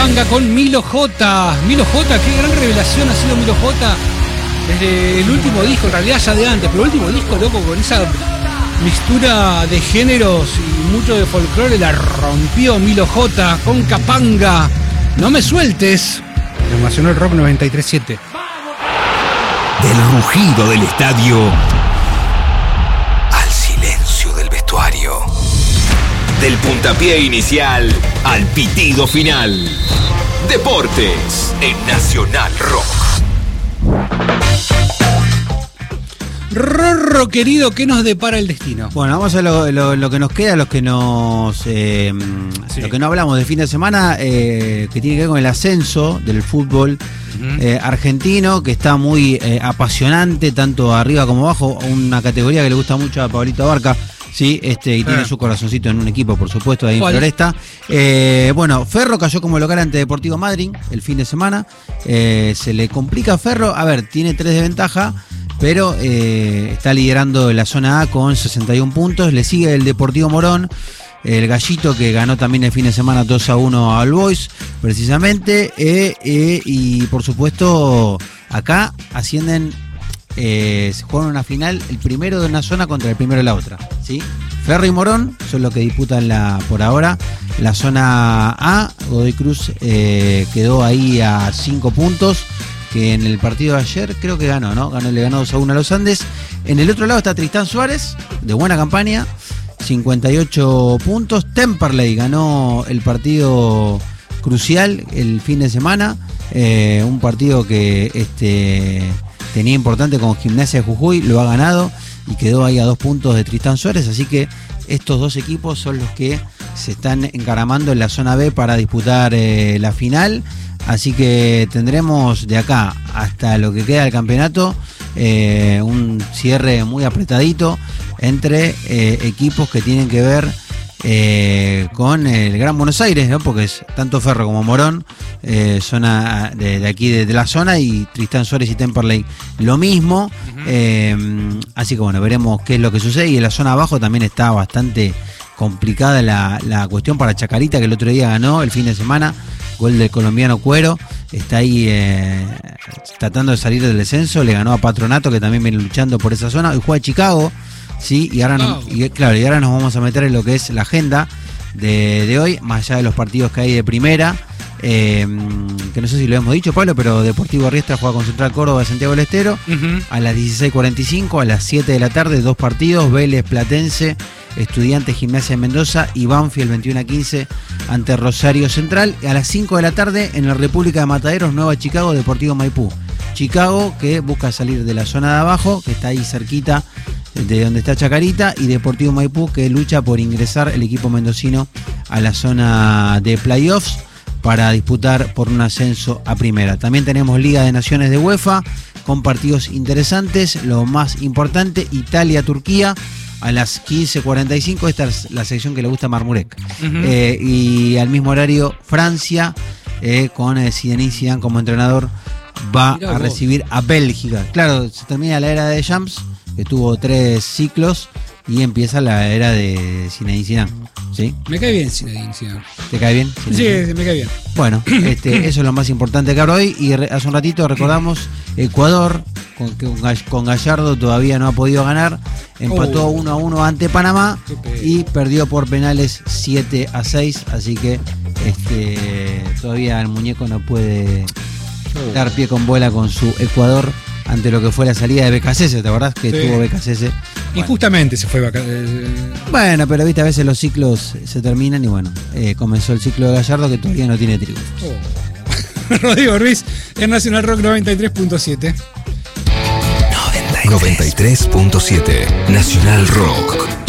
Capanga con Milo J. Milo J, qué gran revelación ha sido Milo J. Desde el último disco, en realidad ya de antes, pero el último disco, loco, con esa mixtura de géneros y mucho de folclore, la rompió Milo J con Capanga. No me sueltes. En Nacional Rock 93.7. Del rugido del estadio al silencio del vestuario. Del puntapié inicial al pitido final. Deportes en Nacional Rock. Rorro querido, ¿qué nos depara el destino? Bueno, vamos a lo que nos queda, lo que no hablamos de fin de semana, que tiene que ver con el ascenso del fútbol argentino, que está muy apasionante, tanto arriba como abajo, una categoría que le gusta mucho a Pablito Abarca. Sí, y tiene su corazoncito en un equipo, por supuesto, ahí en Floresta. Bueno, Ferro cayó como local ante Deportivo Madryn el fin de semana. Se le complica a Ferro, a ver, tiene 3 de ventaja, pero está liderando la zona A con 61 puntos. Le sigue el Deportivo Morón, el Gallito, que ganó también el fin de semana 2-1 al Boys, precisamente. Y por supuesto, acá ascienden. Se juegan una final, el primero de una zona contra el primero de la otra, ¿sí? Ferro y Morón son los que disputan por ahora la zona A. Godoy Cruz quedó ahí a 5 puntos, que en el partido de ayer creo que ganó, ¿no? Le ganó 2-1 a los Andes. En el otro lado está Tristán Suárez, de buena campaña, 58 puntos. Temperley ganó el partido crucial el fin de semana, un partido que tenía importante con Gimnasia de Jujuy, lo ha ganado y quedó ahí a 2 puntos de Tristán Suárez, así que estos dos equipos son los que se están encaramando en la zona B para disputar la final, así que tendremos de acá hasta lo que queda del campeonato un cierre muy apretadito entre equipos que tienen que ver con el Gran Buenos Aires, ¿no? Porque es tanto Ferro como Morón, zona de aquí de la zona, y Tristán Suárez y Temperley lo mismo. Así que bueno, veremos qué es lo que sucede. Y en la zona abajo también está bastante complicada la cuestión para Chacarita, que el otro día ganó el fin de semana, gol del colombiano Cuero. Está ahí tratando de salir del descenso, le ganó a Patronato, que también viene luchando por esa zona, y juega Chicago. Sí, y ahora nos vamos a meter en lo que es la agenda de hoy, más allá de los partidos que hay de primera, que no sé si lo hemos dicho, Pablo, pero Deportivo Riestra juega con Central Córdoba de Santiago del Estero a las 16:45, a las 7 de la tarde, 2 partidos: Vélez Platense, Estudiantes Gimnasia de Mendoza, y Banfield 21:15 ante Rosario Central. A las 5 de la tarde en la República de Mataderos, Nueva Chicago, Deportivo Maipú. Chicago, que busca salir de la zona de abajo, que está ahí cerquita de donde está Chacarita, y Deportivo Maipú, que lucha por ingresar el equipo mendocino a la zona de playoffs para disputar por un ascenso a primera. También tenemos Liga de Naciones de UEFA con partidos interesantes. Lo más importante, Italia-Turquía a las 15:45. Esta es la sección que le gusta a Marmurek. Y al mismo horario, Francia, con Zinedine Zidane como entrenador, va a recibir a Bélgica. Claro, se termina la era de Champs, que tuvo 3 ciclos, y empieza la era de Zinedine Zidane, ¿sí? Me cae bien Zinedine Zidane. ¿Te cae bien? Sí, me cae bien. Bueno, eso es lo más importante que habrá hoy. Y hace un ratito recordamos Ecuador, con Gallardo todavía no ha podido ganar. Empató 1-1 ante Panamá y perdió por penales 7-6. Así que todavía el muñeco no puede dar pie con bola con su Ecuador ante lo que fue la salida de Becasese. ¿Te acordás que tuvo Becasese? Y justamente se fue Bueno, pero viste, a veces los ciclos se terminan y bueno, comenzó el ciclo de Gallardo, que todavía no tiene triunfos. Rodrigo Ruiz en Nacional Rock 93.7. 93.7 Nacional Rock.